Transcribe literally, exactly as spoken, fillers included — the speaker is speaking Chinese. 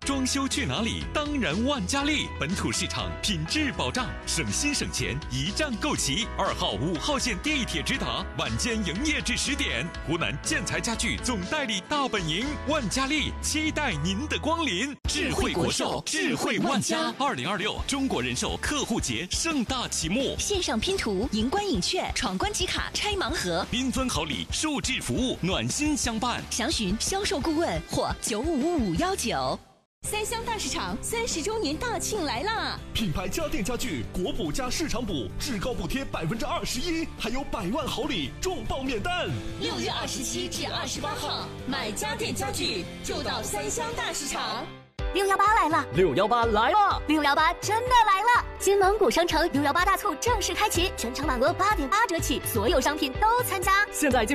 装修去哪里？当然万家丽，本土市场，品质保障，省心省钱，一站购齐。二号、五号线地铁直达，晚间营业至十点。湖南建材家具总代理大本营，万家丽期待您的光临。智慧国寿，智慧万家。二零二六中国人寿客户节盛大启幕， 线上拼图、赢关影券、闯关集卡、拆盲盒， 缤纷好礼，数字服务，暖心相伴。 详询销售顾问或九五五幺九。三湘大市场三十周年大庆来啦！ 品牌家电家具国补加市场补，至高补贴百分之二十一，还有百万好礼，重磅免单。 六月二十七至二十八号，买家电家具就到三湘大市场。 六幺八来了， 六幺八来了， 六幺八真的来了！金蒙古商城六幺八大促正式开启，全场满额八点八折起，所有商品都参加。 现在